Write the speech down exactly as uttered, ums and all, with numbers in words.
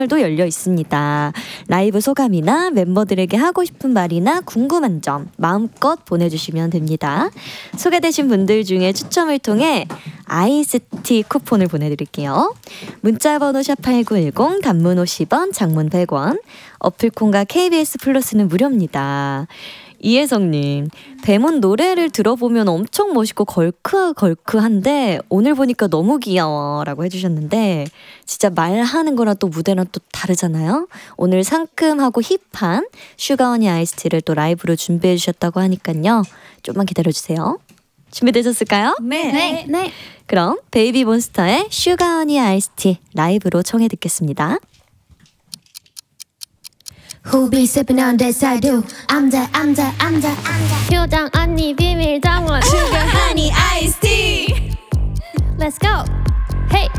도 열려 있습니다. 라이브 소감이나 멤버들에게 하고 싶은 말이나 궁금한 점 마음껏 보내주시면 됩니다. 소개되신 분들 중에 추첨을 통해 아이스티 쿠폰을 보내드릴게요. 문자번호 샵팔구일공, 단문 오십 원, 장문 백 원, 어플콘과 케이비에스 플러스는 무료입니다. 이혜성님, 뱀은 노래를 들어보면 엄청 멋있고 걸크걸크한데 오늘 보니까 너무 귀여워 라고 해주셨는데, 진짜 말하는 거랑 또 무대랑 또 다르잖아요. 오늘 상큼하고 힙한 슈가언니 아이스티를 또 라이브로 준비해 주셨다고 하니까요, 좀만 기다려주세요. 준비되셨을까요? 네. 네. 네. 그럼 베이비몬스터의 슈가언니 아이스티 라이브로 청해 듣겠습니다. Who be sipping on this I do I'm the I'm the I'm the I'm the 효정 언니 비밀 정원 Sugar honey iced tea Let's go. Hey.